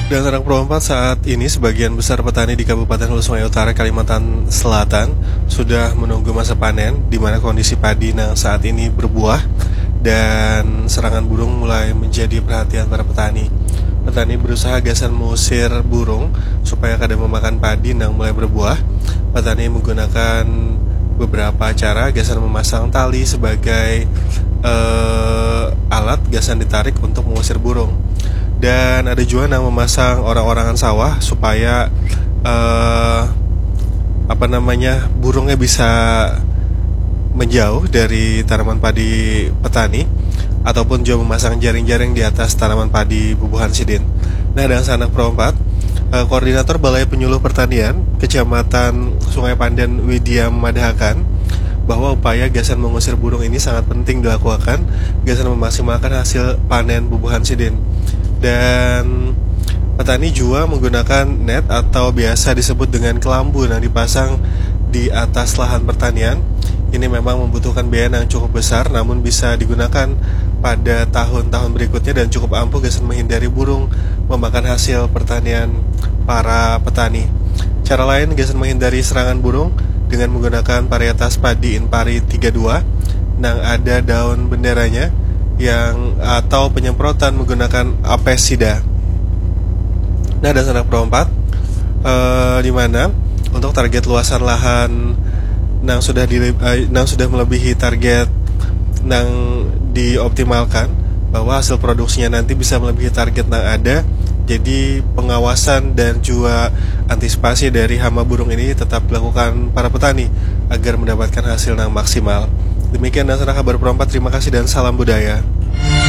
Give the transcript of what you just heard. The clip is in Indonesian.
Dan Anak Pro 4, saat ini sebagian besar petani di Kabupaten Hulu Sungai Utara, Kalimantan Selatan sudah menunggu masa panen, di mana kondisi padi yang saat ini berbuah dan serangan burung mulai menjadi perhatian para petani. Petani berusaha gasan mengusir burung supaya kadang memakan padi yang mulai berbuah. Petani menggunakan beberapa cara, gasan memasang tali sebagai alat, gasan ditarik untuk mengusir burung. Dan ada juga yang memasang orang-orangan sawah supaya burungnya bisa menjauh dari tanaman padi petani, ataupun juga memasang jaring-jaring di atas tanaman padi bubuhan sidin. Nah, dan Anak Pro 4, Koordinator Balai Penyuluh Pertanian Kecamatan Sungai Pandan Widya memadahkan bahwa upaya gasan mengusir burung ini sangat penting dilakukan, gasan memaksimalkan hasil panen bubuhan sidin. Dan petani juga menggunakan net atau biasa disebut dengan kelambu yang dipasang di atas lahan pertanian. Ini memang membutuhkan biaya yang cukup besar, namun bisa digunakan pada tahun-tahun berikutnya dan cukup ampuh gasan menghindari burung memakan hasil pertanian para petani. Cara lain gasan menghindari serangan burung dengan menggunakan varietas padi Inpari 32 yang ada daun benderanya, atau penyemprotan menggunakan apesida. Nah, dan Anak Pro 4, di mana untuk target luasan lahan yang sudah melebihi target yang dioptimalkan, bahwa hasil produksinya nanti bisa melebihi target yang ada. Jadi pengawasan dan juga antisipasi dari hama burung ini tetap dilakukan para petani agar mendapatkan hasil yang maksimal. Demikian Dasar Kabar Pro 4, terima kasih dan salam budaya.